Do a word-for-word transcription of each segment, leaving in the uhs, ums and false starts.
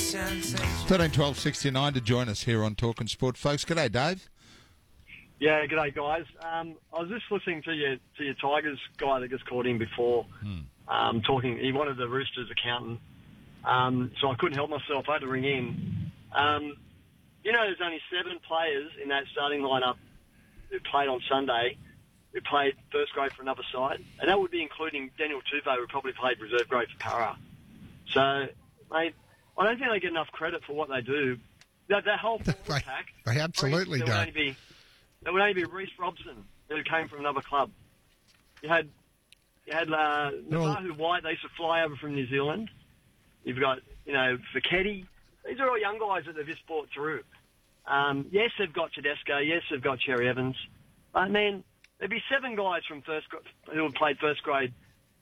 thirteen twelve sixty-nine to join us here on Talking Sport, folks. G'day, Dave. Yeah, g'day, guys. Um, I was just listening to your to your Tigers guy that just called in before, Hmm. um, talking. He wanted the Roosters accountant, um, so I couldn't help myself. I had to ring in. Um, you know, there's only seven players in that starting lineup who played on Sunday, who played first grade for another side, and that would be including Daniel Tupou, who probably played reserve grade for Para. So, mate, I don't think they get enough credit for what they do. That, that whole forward They- attack, they absolutely there would don't. only be there would only be Reece Robson, who came from another club. You had you had uh, No. Navahu White. They used to fly over from New Zealand. You've got you know Fiketti. These are all young guys that they've just brought through. Um, yes, they've got Tedesco. Yes, they've got Cherry Evans. But man, there'd be seven guys from first gr- who had played first grade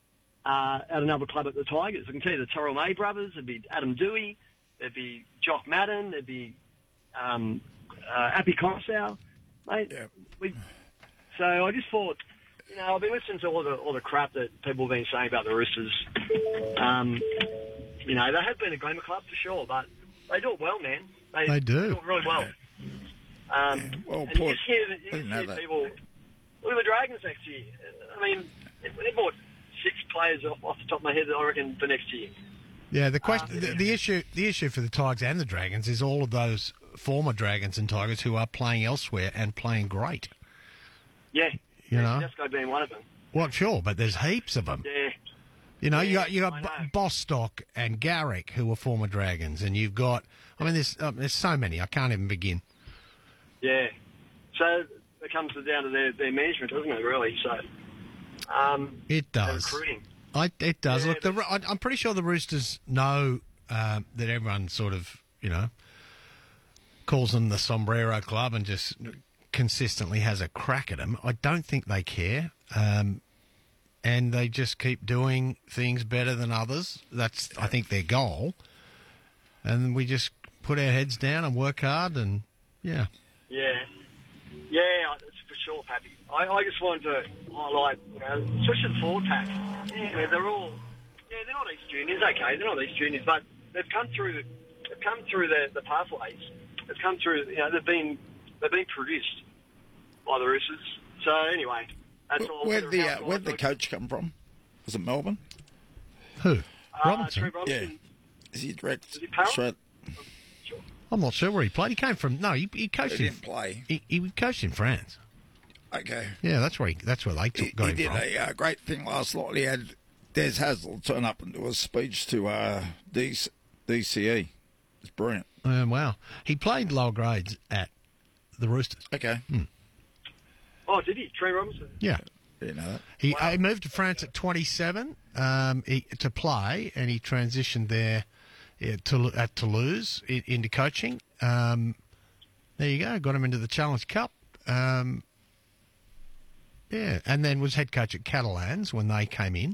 uh, at another club at the Tigers. I can tell you the Terrell May brothers. There'd be Adam Dewey. There'd be Jock Madden. There'd be um, uh, Appy Coruscant. Mate, Yeah. we, so I just thought, you know, I've been listening to all the all the crap that people have been saying about the Roosters. Um, you know, they have been a glamour club for sure, but they do it well, man. They, They do. do it really well. Um, well and put. you just hear, you I just didn't know hear that. people. Look at the Dragons next year. I mean, they, they bought six players off, off the top of my head, I reckon, for next year. Yeah, the question, Uh, the, the issue, the issue for the Tigers and the Dragons is all of those former Dragons and Tigers who are playing elsewhere and playing great. Yeah, You yeah, know? Tedesco being one of them. Well, sure, but there's heaps of them. Yeah, You know, you Yeah, got you I got know. B- Bostock and Garrick who were former Dragons, and you've got, I mean, there's uh, there's so many I can't even begin. yeah. So it comes down to their, their management, doesn't it? Really. So um, It their does. recruiting. I, it does. Yeah, Look, the, Ro- I- I'm pretty sure the Roosters know um, that everyone sort of, you know, calls them the Sombrero Club and just consistently has a crack at them. I don't think they care. Um, and they just keep doing things better than others. That's, I think, their goal. And we just put our heads down and work hard and, yeah. Yeah, yeah, it's for sure, Pappy. I, I just wanted to highlight, you know, especially the forward pack. Yeah, they're all, yeah, they're not East Juniors, okay, they're not East Juniors, but they've come through, they've come through the, the pathways. They've come through, you know, they've been, they've been produced by the Roosters. So anyway, that's all. Where'd the uh, How- where'd the coach come from? Was it Melbourne? Who? Uh, Robinson? Trent Robinson. Yeah. Is he direct? Is he Para? Straight? I'm not sure where he played. He came from, no, he, he He coached in, didn't play. he, he coached in France. Okay. Yeah, that's where he, that's where they He, took, got he him did from. a uh, great thing last night. He had Des Hasler turn up and do a speech to uh, D C E. It's brilliant. Um, wow. He played lower grades at the Roosters. Okay. Oh, did he? Trent Robinson. Yeah. Didn't know that. He, uh, he moved to France at twenty-seven um, he, to play, and he transitioned there yeah, to, at Toulouse in, into coaching. Um, there you go. Got him into the Challenge Cup. Um, yeah, and then was head coach at Catalans when they came in.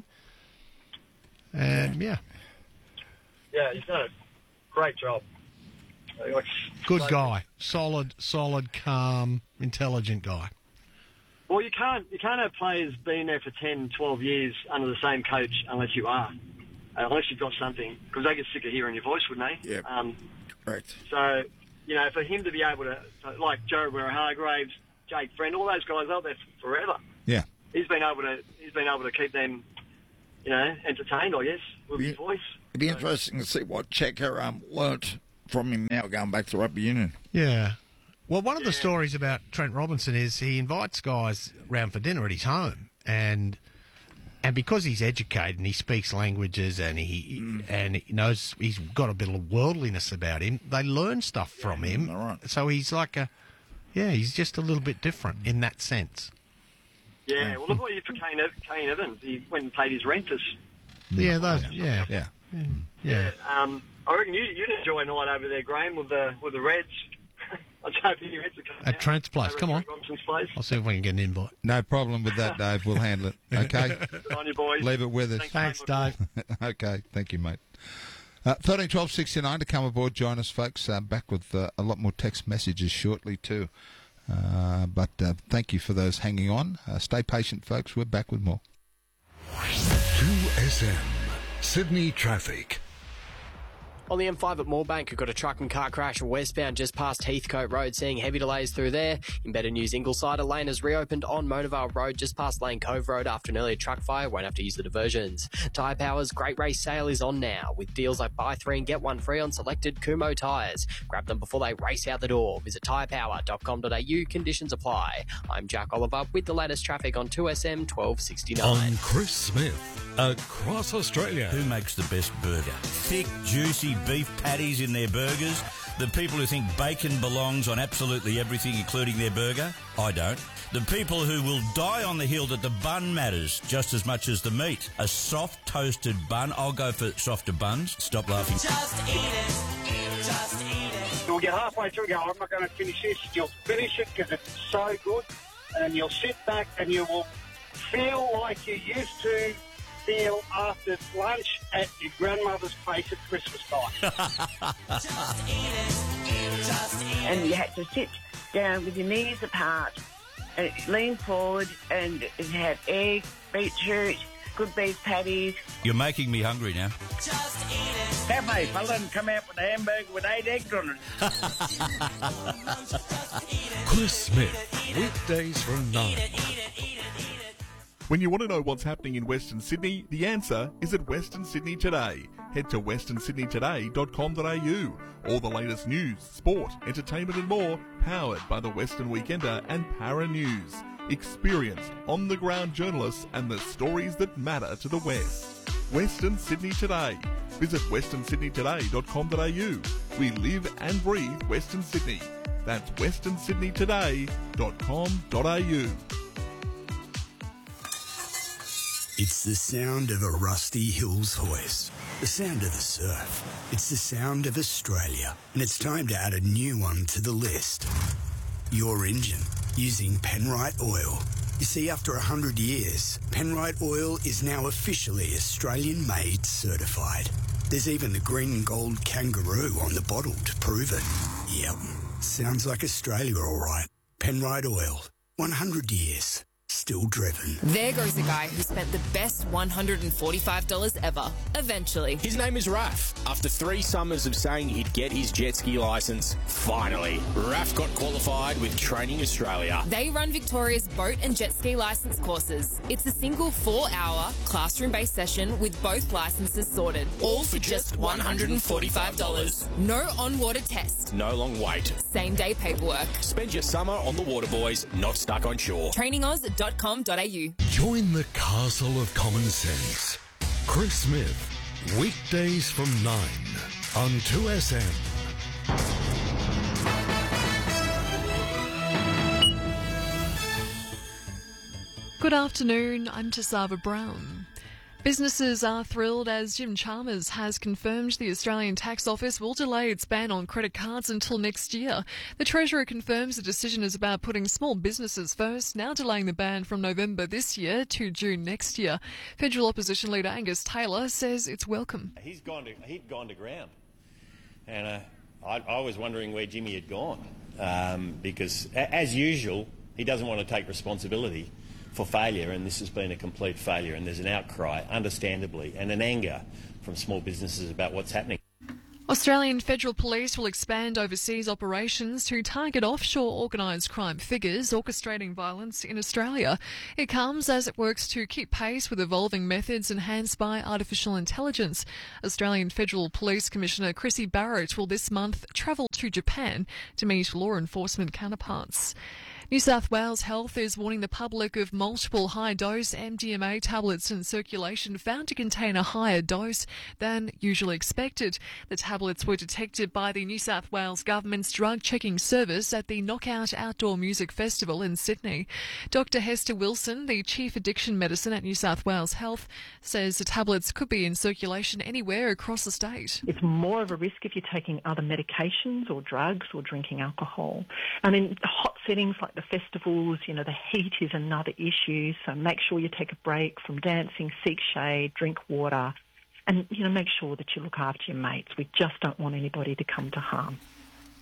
And, yeah, Yeah, he's done a great job. Like, good like- guy. Solid, solid, calm, intelligent guy. Well, you can't you can't have players being there for ten, twelve years under the same coach unless you are, uh, unless you've got something, because they get sick of hearing your voice, wouldn't they? Yeah. Um, Correct. so, you know, for him to be able to, to like Joe Hargraves, Jake Friend, all those guys out there forever. Yeah. He's been able to he's been able to keep them, you know, entertained, I guess, with Yeah. his voice. It'd be interesting to see what Checker um, learnt from him now going back to rugby union. Yeah. Well, one of the stories about Trent Robinson is he invites guys round for dinner at his home, and and because he's educated and he speaks languages and he and he knows he's got a bit of worldliness about him, they learn stuff from him. all right. So he's like a, yeah, he's just a little bit different in that sense. Yeah, well, look what he did for Kane, Ev- Kane Evans. He went and paid his rent. As, Yeah, those, yeah, Yeah. yeah. um, I reckon you, you'd enjoy a night over there, Graham, with the with the Reds. I was hoping you had to come At down Trent's place. over Come at on. Trent Robinson's place. I'll see if we can get an invite. No problem with that, Dave. We'll handle it. Okay? Good on you, boys. Leave it with us. Thanks, Thanks, mate. Dave. Okay, thank you, mate. Uh, thirteen twelve sixty-nine to come aboard. Join us, folks. Uh, back with uh, a lot more text messages shortly, too. Uh, but uh, thank you for those hanging on. Uh, stay patient, folks. We're back with more. two S M, Sydney Traffic. On the M five at Moorebank, we've got a truck and car crash westbound just past Heathcote Road, seeing heavy delays through there. In better news, Ingleside, a lane has reopened on Monavale Road just past Lane Cove Road after an earlier truck fire. Won't have to use the diversions. Tyre Power's Great Race Sale is on now, with deals like buy three and get one free on selected Kumho tyres. Grab them before they race out the door. Visit tyre power dot com dot a u. Conditions apply. I'm Jack Oliver with the latest traffic on two S M twelve sixty-nine. On Chris Smith, across Australia. Who makes the best burger? Thick, juicy beef patties in their burgers? The people who think bacon belongs on absolutely everything, including their burger? I don't. The people who will die on the hill that the bun matters just as much as the meat. A soft, toasted bun. I'll go for softer buns. Stop laughing. Just eat it. Just eat it. You'll get halfway through and go, I'm not going to finish this. You'll finish it because it's so good. And you'll sit back and you will feel like you used to feel after lunch at your grandmother's place at Christmas time. Just eat it. Just eat it. And you had to sit down with your knees apart, and lean forward, and it had egg, beetroot, good beef patties. You're making me hungry now. Just eat it. Cafe fella and come out with a hamburger with eight eggs on it. Chris Smith, weekdays from nine. When you want to know what's happening in Western Sydney, the answer is at Western Sydney Today. Head to western sydney today dot com dot a u. All the latest news, sport, entertainment and more, powered by the Western Weekender and Para News. Experienced, on-the-ground journalists and the stories that matter to the West. Western Sydney Today. Visit western sydney today dot com dot a u. We live and breathe Western Sydney. That's western sydney today dot com dot a u. It's the sound of a Rusty Hills hoist, the sound of the surf. It's the sound of Australia, and it's time to add a new one to the list. Your engine, using Penrite Oil. You see, after one hundred years, Penrite Oil is now officially Australian-made certified. There's even the green and gold kangaroo on the bottle to prove it. Yep, sounds like Australia all right. Penrite Oil, one hundred years. Still driven. There goes a guy who spent the best one hundred forty-five dollars ever, eventually. His name is Raf. After three summers of saying he'd get his jet ski licence, finally, Raf got qualified with Training Australia. They run Victoria's boat and jet ski licence courses. It's a single four-hour classroom-based session with both licences sorted. All for just one hundred forty-five dollars. No on-water test. No long wait. Same-day paperwork. Spend your summer on the water, boys, not stuck on shore. training oz dot com dot a u. Join the castle of common sense. Chris Smith, weekdays from nine on two S M. Good afternoon, I'm Tasava Brown. Businesses are thrilled as Jim Chalmers has confirmed the Australian Tax Office will delay its ban on credit cards until next year. The Treasurer confirms the decision is about putting small businesses first, now delaying the ban from November this year to June next year. Federal Opposition Leader Angus Taylor says it's welcome. He's gone to, he'd gone to ground. And uh, I, I was wondering where Jimmy had gone um, because, a, as usual, he doesn't want to take responsibility for failure, and this has been a complete failure, and there's an outcry, understandably, and an anger from small businesses about what's happening. Australian Federal Police will expand overseas operations to target offshore organised crime figures orchestrating violence in Australia. It comes as it works to keep pace with evolving methods enhanced by artificial intelligence. Australian Federal Police Commissioner Chrissy Barrett will this month travel to Japan to meet law enforcement counterparts. New South Wales Health is warning the public of multiple high-dose M D M A tablets in circulation found to contain a higher dose than usually expected. The tablets were detected by the New South Wales Government's drug checking service at the Knockout Outdoor Music Festival in Sydney. Doctor Hester Wilson, the Chief Addiction Medicine at New South Wales Health, says the tablets could be in circulation anywhere across the state. It's more of a risk if you're taking other medications or drugs or drinking alcohol. And in hot settings like the festivals, you know, the heat is another issue, so make sure you take a break from dancing, seek shade, drink water, and, you know, make sure that you look after your mates. We just don't want anybody to come to harm.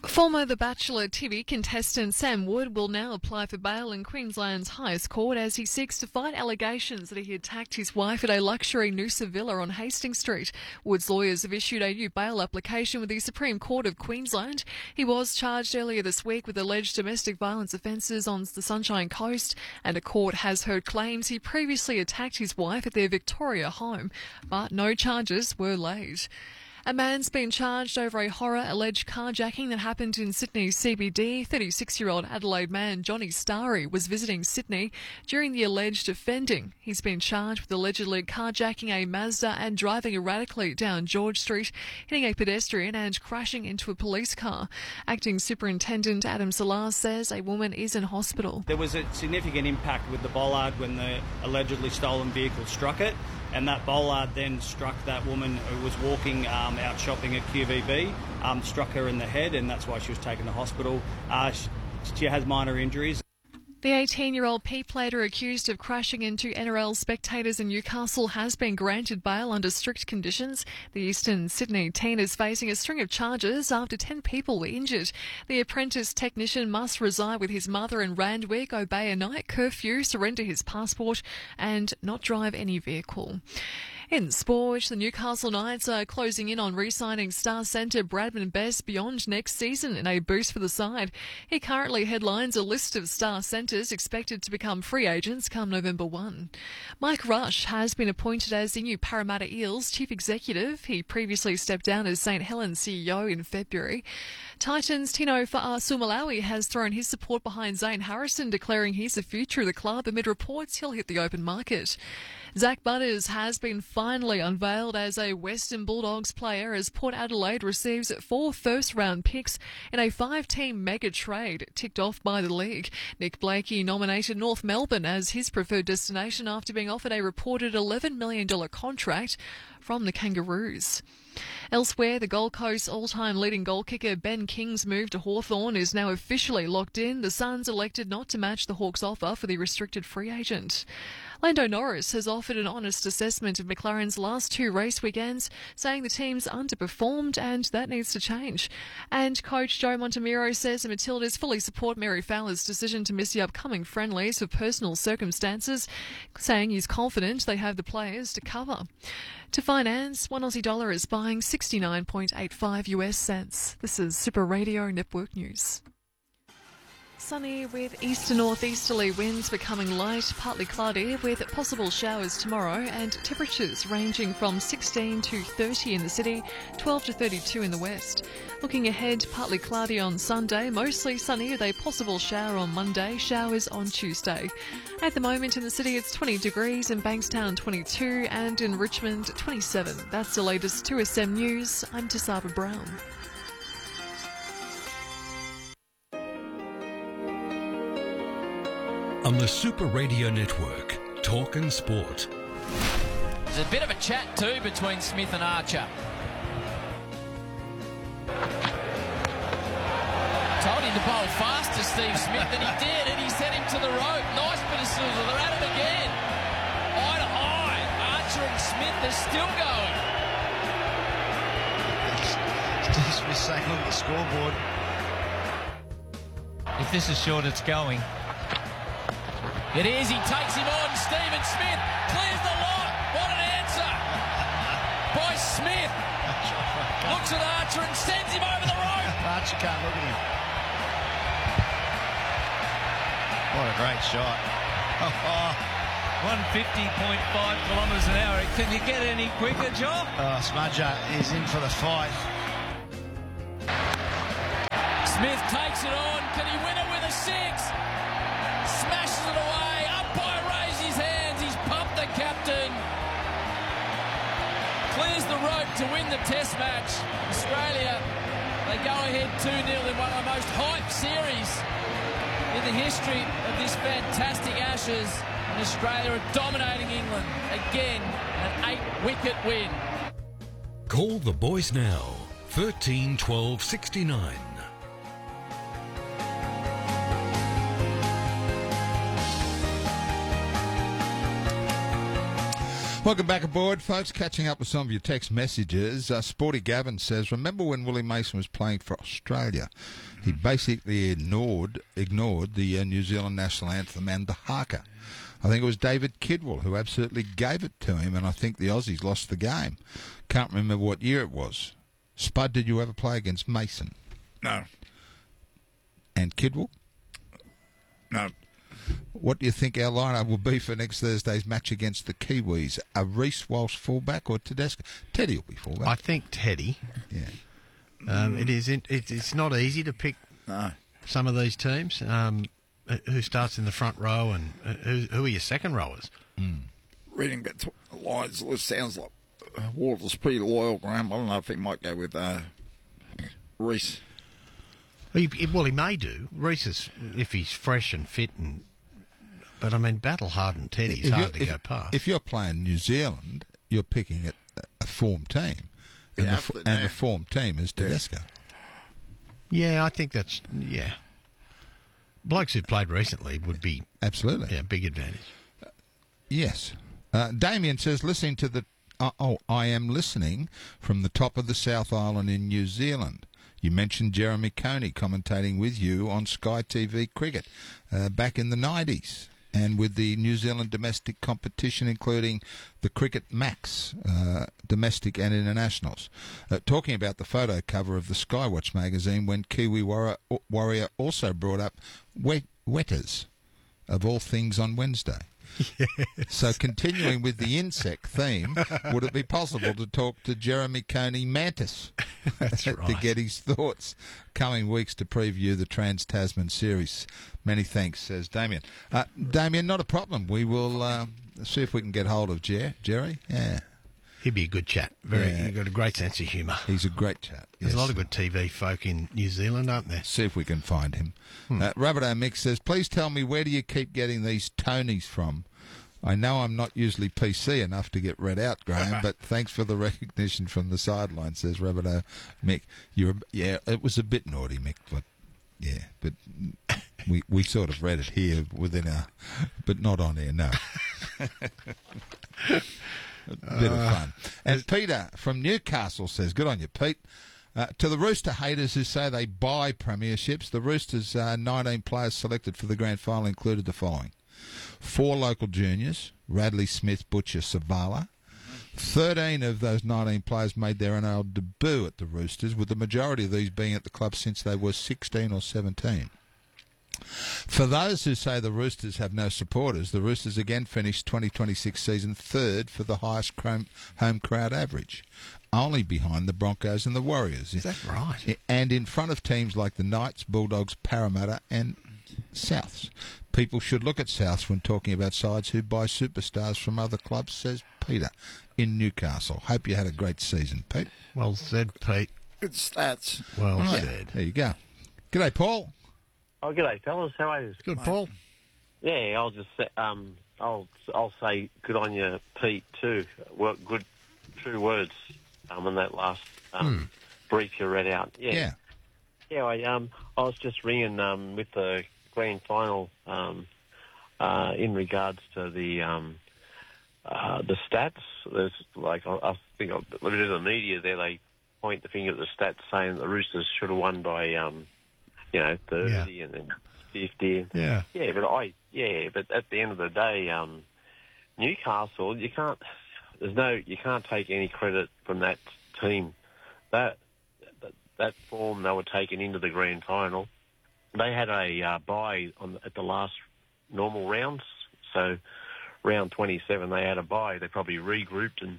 Former The Bachelor T V contestant Sam Wood will now apply for bail in Queensland's highest court as he seeks to fight allegations that he attacked his wife at a luxury Noosa villa on Hastings Street. Wood's lawyers have issued a new bail application with the Supreme Court of Queensland. He was charged earlier this week with alleged domestic violence offences on the Sunshine Coast, and a court has heard claims he previously attacked his wife at their Victoria home, but no charges were laid. A man's been charged over a horror alleged carjacking that happened in Sydney's C B D. thirty-six-year-old Adelaide man Johnny Starry was visiting Sydney during the alleged offending. He's been charged with allegedly carjacking a Mazda and driving erratically down George Street, hitting a pedestrian and crashing into a police car. Acting Superintendent Adam Salar says a woman is in hospital. There was a significant impact with the bollard when the allegedly stolen vehicle struck it, and that bollard then struck that woman who was walking um, out shopping at Q V B, um, struck her in the head, and that's why she was taken to hospital. Uh, she, she has minor injuries. The eighteen-year-old P-plater accused of crashing into N R L spectators in Newcastle has been granted bail under strict conditions. The Eastern Sydney teen is facing a string of charges after ten people were injured. The apprentice technician must reside with his mother in Randwick, obey a night curfew, surrender his passport and not drive any vehicle. In sport, the Newcastle Knights are closing in on re-signing star centre Bradman Best beyond next season in a boost for the side. He currently headlines a list of star centres expected to become free agents come November first. Mike Rush has been appointed as the new Parramatta Eels chief executive. He previously stepped down as St Helens C E O in February. Titans' Tino Fa'asumalawi has thrown his support behind Zane Harrison, declaring he's the future of the club amid reports he'll hit the open market. Zach Butters has been finally unveiled as a Western Bulldogs player as Port Adelaide receives four first-round picks in a five-team mega trade ticked off by the league. Nick Blakey nominated North Melbourne as his preferred destination after being offered a reported eleven million dollars contract from the Kangaroos. Elsewhere, the Gold Coast all-time leading goal kicker Ben King's move to Hawthorn is now officially locked in. The Suns elected not to match the Hawks' offer for the restricted free agent. Lando Norris has offered an honest assessment of McLaren's last two race weekends, saying the team's underperformed and that needs to change. And coach Joe Montemiro says the Matildas fully support Mary Fowler's decision to miss the upcoming friendlies for personal circumstances, saying he's confident they have the players to cover. To finance, one Aussie dollar is buying sixty-nine point eight five U S cents. This is Super Radio Network News. Sunny with east to northeasterly winds becoming light, partly cloudy with possible showers tomorrow, and temperatures ranging from sixteen to thirty in the city, twelve to thirty-two in the west. Looking ahead, partly cloudy on Sunday, mostly sunny with a possible shower on Monday, showers on Tuesday. At the moment in the city it's twenty degrees, in Bankstown twenty-two and in Richmond twenty-seven. That's the latest two S M News. I'm Tisaba Brown. On the Super Radio Network, Talk and Sport. There's a bit of a chat too between Smith and Archer. Told him to bowl faster, Steve Smith, and he did, and he sent him to the rope. Nice bit of sizzle. They're at it again. Eye to eye. Archer and Smith are still going. Steve Smith saying on the scoreboard. If this is short, it's going. It is. He takes him on. Stephen Smith clears the lot. What an answer by Smith. Looks at Archer and sends him over the rope. Archer can't look at him. What a great shot. one fifty point five kilometres an hour. Can you get any quicker, Joe? Oh, Smudger is in for the fight. Smith takes it on. Can he win it with a six? Smashes it away. Umpire raises his hands. He's pumped the captain. Clears the rope to win the test match. Australia, they go ahead two nil in one of the most hyped series in the history of this fantastic Ashes. And Australia are dominating England. Again, an eight-wicket win. Call the boys now. thirteen twelve sixty-nine. Welcome back aboard, folks. Catching up with some of your text messages. Uh, Sporty Gavin says, remember when Willie Mason was playing for Australia? He basically ignored ignored the uh, New Zealand national anthem and the haka. I think it was David Kidwell who absolutely gave it to him, and I think the Aussies lost the game. Can't remember what year it was. Spud, did you ever play against Mason? No. And Kidwell? No. What do you think our lineup will be for next Thursday's match against the Kiwis? A Reece Walsh fullback or Tedesco? Teddy will be fullback. I think Teddy. Yeah. Um, it is. It, it's not easy to pick no. some of these teams. Um, who starts in the front row and who, who are your second rowers? Mm. Reading between the lines, it sounds like uh, Walter's pretty loyal, Graham. I don't know if he might go with uh, Reece. He, well, he may do. Reece is, if he's fresh and fit and. But, I mean, battle-hardened Teddy's hard to if, go past. If you're playing New Zealand, you're picking a, a form team. And, Yeah, the, and the form team is Tedesco. Yeah, I think that's... Yeah. Blokes who played recently would be... Absolutely. Yeah, big advantage. Uh, yes. Uh, Damien says, listening to the... Uh, oh, I am listening from the top of the South Island in New Zealand. You mentioned Jeremy Coney commentating with you on Sky T V cricket uh, back in the nineties. And with the New Zealand domestic competition, including the Cricket Max, uh, domestic and internationals. Uh, talking about the photo cover of the Skywatch magazine when Kiwi Warrior, Warrior also brought up wet, wetters, of all things, on Wednesday. Yes. So continuing with the insect theme, would it be possible to talk to Jeremy Coney Mantis That's to right. get his thoughts coming weeks to preview the Trans-Tasman series? Many thanks, says Damien. Uh, Damien, not a problem. We will uh, see if we can get hold of Jer- Jerry. Yeah. He'd be a good chat. Very, Yeah. He's got a great sense of humour. He's a great chat. There's yes. a lot of good T V folk in New Zealand, aren't there? See if we can find him. Hmm. Uh, Rabbitoh Mick says, please tell me, where do you keep getting these Tonys from? I know I'm not usually P C enough to get read out, Graham, but thanks for the recognition from the sideline, says Rabbitoh Mick. You're, yeah, it was a bit naughty, Mick, but yeah, but we we sort of read it here within our, but not on air, no. A bit of fun. And Peter from Newcastle says, good on you, Pete. Uh, to the Rooster haters who say they buy premierships, the Roosters' uh, nineteen players selected for the grand final included the following. Four local juniors, Radley, Smith, Butcher, Savala. thirteen of those nineteen players made their N R L debut at the Roosters, with the majority of these being at the club since they were sixteen or seventeen. For those who say the Roosters have no supporters, the Roosters again finished twenty twenty-six season third for the highest chrome, home crowd average, only behind the Broncos and the Warriors. Is that right? And in front of teams like the Knights, Bulldogs, Parramatta and Souths. People should look at Souths when talking about sides who buy superstars from other clubs, says Peter in Newcastle. Hope you had a great season, Pete. Well said, Pete. Good stats. Well Right, said. there you go. G'day, Paul. Oh, g'day, fellas. How are you? Good, Paul. Yeah, I'll just say, um, I'll I'll say good on you, Pete, too. Well, good, true words um, in that last um, Hmm. brief you read out. Yeah. Yeah. Yeah, I, um, I was just ringing um, with the grand final um, uh, in regards to the um, uh, the stats. There's like I, I think a bit of the media there. They point the finger at the stats, saying the Roosters should have won by um, you know thirty Yeah. and then fifty. Yeah. Yeah, but I yeah, but at the end of the day, um, Newcastle, you can't. There's no, you can't take any credit from that team. That that, that form they were taken into the grand final. They had a uh, bye on at the last normal rounds, so round twenty-seven they had a bye. They probably regrouped and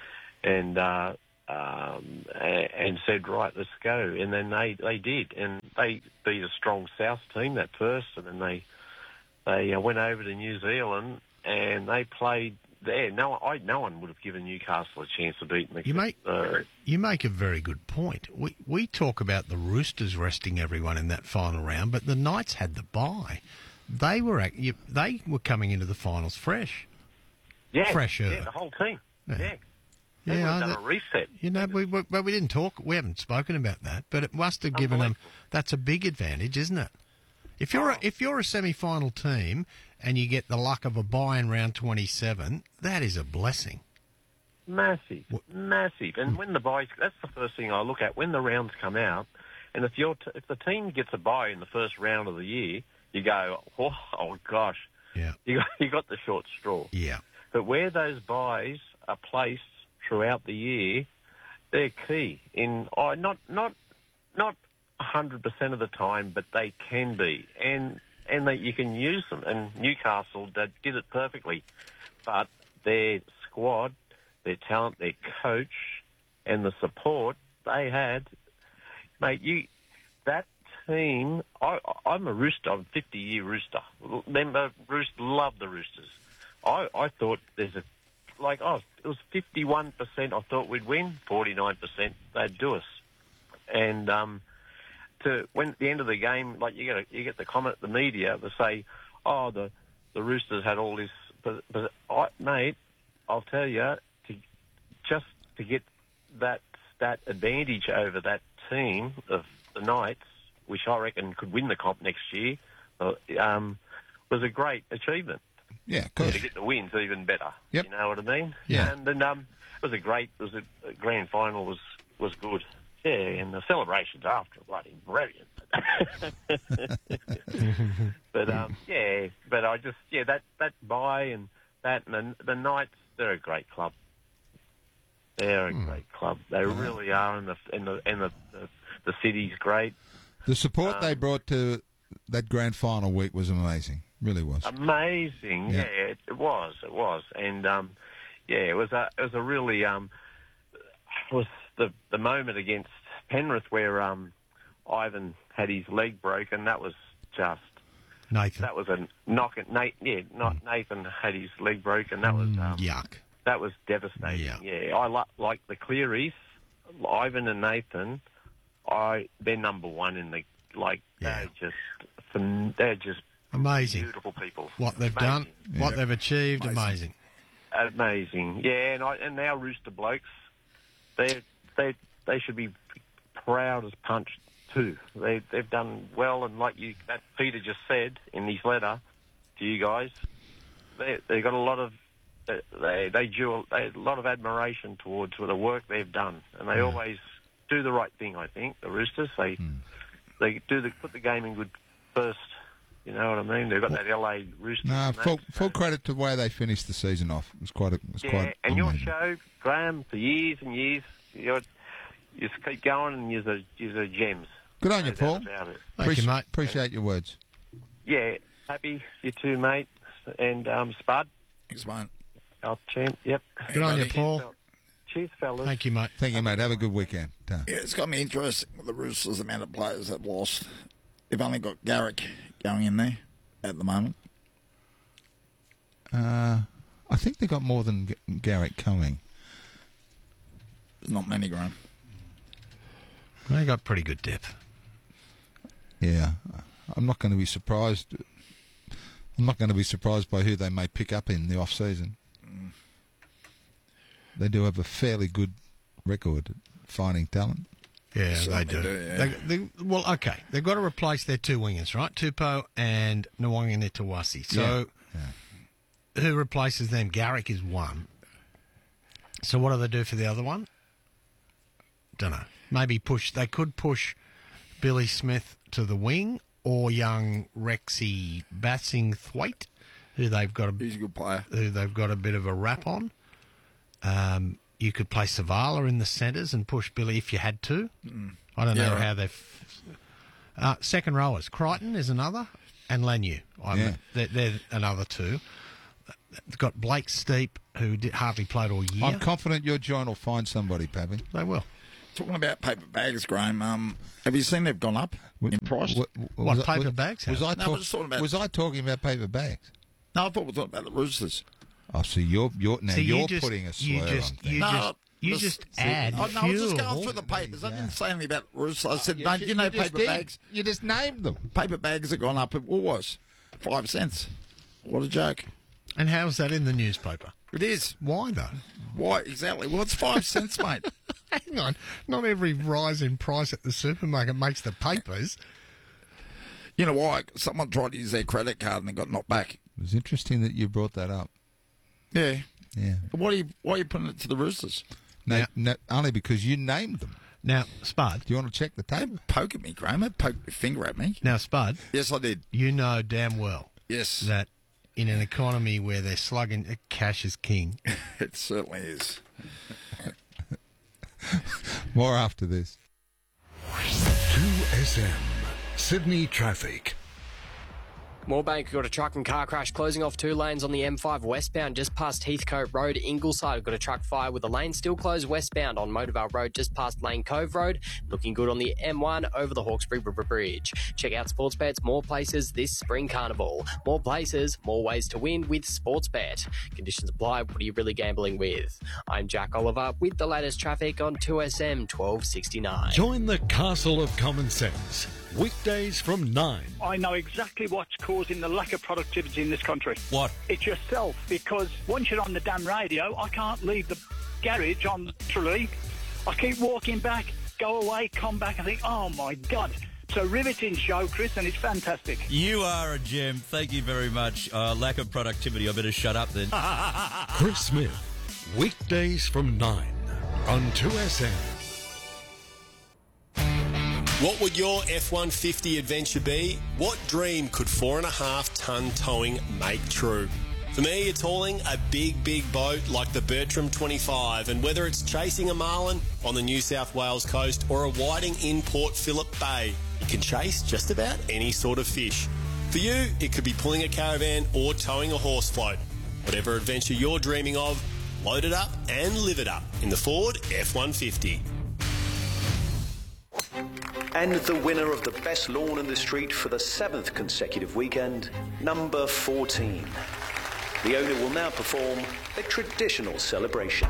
and uh, um, and said, right, let's go. And then they, they did, and they beat a strong South team that first, and then they they uh, went over to New Zealand and they played there. No, I no one would have given Newcastle a chance to beat them. You make uh, you make a very good point. We we talk about the Roosters resting everyone in that final round, but the Knights had the bye. They were act- you, they were coming into the finals fresh, yeah, fresher. yeah, the whole team. Yeah. Yeah, they would Yeah, have done that- a reset. You know, we, we but we didn't talk. We haven't spoken about that, but it must have given them. That's a big advantage, isn't it? If you're a, if you're a semi-final team and you get the luck of a bye in round twenty-seven, that is a blessing. Massive, massive. And when the buys, that's the first thing I look at when the rounds come out. And if your t- if the team gets a bye in the first round of the year, you go, oh, oh gosh, yeah, you got, you got the short straw. Yeah. But where those buys are placed throughout the year, they're key. In oh, not not not a hundred percent of the time, but they can be, and and that you can use them. And Newcastle that did it perfectly, but their squad, their talent, their coach, and the support they had, mate. You that team. I, I'm a Rooster. I'm a fifty-year Rooster. Remember, Rooster love the Roosters. I, I thought there's a like oh it was fifty-one percent. I thought we'd win. forty-nine percent they'd do us. And um, to when at the end of the game, like you get a, you get the comment at the media to say, oh the the Roosters had all this, but, but I, mate, I'll tell you, to, just to get that that advantage over that team of the Knights, which I reckon could win the comp next year, uh, um, was a great achievement. Yeah, of course. To get the wins even better. Yep. You know what I mean? Yeah. And then um, it was a great. It was a, a grand final. was was good. Yeah, and the celebrations after were bloody brilliant. But um, yeah, but I just yeah that that buy and that and the, the Knights, they're a great club. They're a Hmm. great club. They really are, and the and the and the the, the city's great. The support Um, they brought to that grand final week was amazing. Really was. Amazing, Yeah. yeah, it, it was, it was, and um, yeah, it was a, it was a really um, it was the the moment against Penrith where um, Ivan had his leg broken. That was just Nathan. that was a knock. At Nate, yeah, not Nathan had his leg broken. That was um, yuck. That was devastating. Yeah, I li- like the Clearys, Ivan and Nathan. I they're number one in the like. They're just phen- they're just Amazing. beautiful people. What they've Amazing. done, what they've achieved, amazing. Amazing, yeah, and I, and now Rooster blokes, they they they should be proud as punch too. They they've done well, and like you, that Peter just said in his letter to you guys, they they got a lot of they they do they, a lot of admiration towards the work they've done, and they always do the right thing. I think the Roosters they they do the, put the game in good first. You know what I mean? They've got that L A Roosters. No, and that. full, full credit to the way they finished the season off. It was quite. A, it was Yeah, quite and your amazing. show, Graham, for years and years, you're, you just keep going, and you're the, you're the gems. Good on you, No doubt Paul. about it. Thank you, mate. Appreciate your words. Yeah, happy you too, mate. And um, Spud. Thanks, mate. Our champ. Yep. Good on you, Cheers, Paul. fel- Cheers, fellas. Thank you, mate. Thank you, mate. Have a good weekend. Ta. Yeah, it's got me interested with the Roosters, the amount of players that lost. They've only got Garrick going in there at the moment. Uh, I think they got more than G- Garrett coming. There's not many, Graham. They got pretty good depth. Yeah, I'm not going to be surprised. I'm not going to be surprised by who they may pick up in the off season. Mm. They do have a fairly good record at finding talent. Yeah, Certainly they do. do, yeah. They, they, well, okay, they've got to replace their two wingers, right? Tupou and Nwanganitawasi. So, who replaces them? Garrick is one. So, what do they do for the other one? Don't know. Maybe push. They could push Billy Smith to the wing, or young Rexy Bassingthwaite, who they've got a He's a good player. who they've got a bit of a rap on. Um, you could play Savala in the centres and push Billy if you had to. Mm. I don't Yeah, know right. how they've. Uh, second rowers, Crichton is another, and Lanu. I'm- Yeah. They're, they're another two. They've got Blake Steep, who did, hardly played all year. I'm confident your joint will find somebody, Pappy. They will. Talking about paper bags, Graham, um, have you seen they've gone up in price? What, What, was I- paper was- bags Was have? I, No, talk- we're just talking about- was I talking about paper bags? No, I thought we were talking about the Roosters. Oh, so you're you're now See, you you're just- putting a you slur just- on things. you No, just you this- just see, add Oh, no, I was just fuel. going through the papers. I didn't say anything about Roosters. I said, You don't ju- you know you just paper did. bags? You just named them. Paper bags have gone up at Woolworths. Five cents. What a joke. And how's that in the newspaper? It is. Why though? Why, exactly? Well, it's five cents, mate. Hang on, not every rise in price at the supermarket makes the papers. You know why? Someone tried to use their credit card and they got knocked back. It was interesting that you brought that up. Yeah. Yeah. Why are you why are you putting it to the Roosters? No, no, only because you named them. Now, Spud. Do you want to check the tape? Don't poke at me, Graham. Don't poke your finger at me. Now, Spud. Yes, I did. You know damn well. Yes. That in an economy where they're slugging, cash is king. It certainly is. More after this. two S M Sydney traffic. Moorebank got a truck and car crash closing off two lanes on the M five westbound just past Heathcote Road. Ingleside got a truck fire with a lane still closed westbound on Motorvale Road just past Lane Cove Road. Looking good on the M one over the Hawkesbury River Bridge. Check out Sportsbet's more places this spring carnival. More places, more ways to win with Sportsbet. Conditions apply. What are you really gambling with? I'm Jack Oliver with the latest traffic on two S M twelve sixty-nine. Join the Castle of Common Sense. Weekdays from nine. I know exactly what's causing the lack of productivity in this country. What? It's yourself, because once you're on the damn radio, I can't leave the garage on literally. I keep walking back, go away, come back, and think, oh my God. It's a riveting show, Chris, and it's fantastic. You are a gem. Thank you very much. Uh, lack of productivity. I better shut up then. Chris Smith. Weekdays from nine on two S M. What would your F one fifty adventure be? What dream could four and a half tonne towing make true? For me, it's hauling a big, big boat like the Bertram twenty-five, and whether it's chasing a marlin on the New South Wales coast or a whiting in Port Phillip Bay, you can chase just about any sort of fish. For you, it could be pulling a caravan or towing a horse float. Whatever adventure you're dreaming of, load it up and live it up in the Ford F one fifty. And the winner of the best lawn in the street for the seventh consecutive weekend, number fourteen. The owner will now perform a traditional celebration.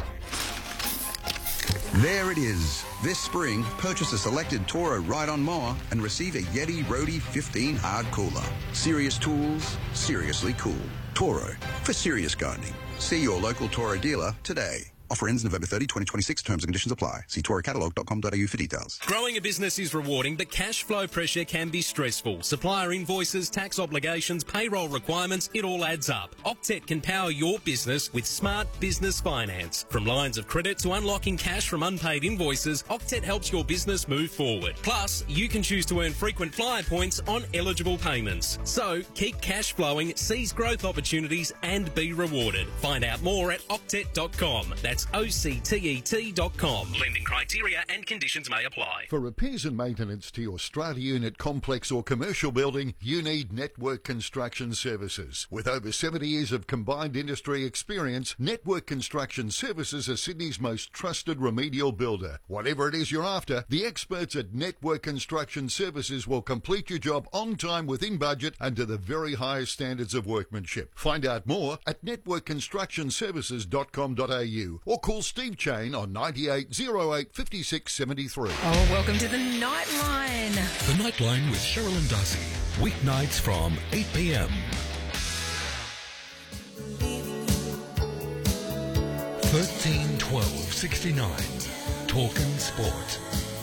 There it is. This spring, purchase a selected Toro ride-on mower and receive a Yeti Roadie fifteen hard cooler. Serious tools, seriously cool. Toro, for serious gardening. See your local Toro dealer today. Offer ends November thirtieth, twenty twenty-six. Terms and conditions apply. See toro catalog dot com dot a u for details. Growing a business is rewarding, but cash flow pressure can be stressful. Supplier invoices, tax obligations, payroll requirements, it all adds up. Octet can power your business with smart business finance. From lines of credit to unlocking cash from unpaid invoices, Octet helps your business move forward. Plus, you can choose to earn frequent flyer points on eligible payments. So, keep cash flowing, seize growth opportunities, and be rewarded. Find out more at octet dot com. That's O C T E T dot com. Lending criteria and conditions may apply. For repairs and maintenance to your strata unit, complex or commercial building, you need Network Construction Services. With over seventy years of combined industry experience, Network Construction Services are Sydney's most trusted remedial builder. Whatever it is you're after, the experts at Network Construction Services will complete your job on time, within budget, and to the very highest standards of workmanship. Find out more at network construction services dot com dot a u or call Steve Chain on ninety-eight oh eight, fifty-six seventy-three. Oh, welcome to the Nightline. The Nightline with Cheryl and Darcy. Weeknights from eight p m. thirteen twelve sixty-nine. Talkin' Sport.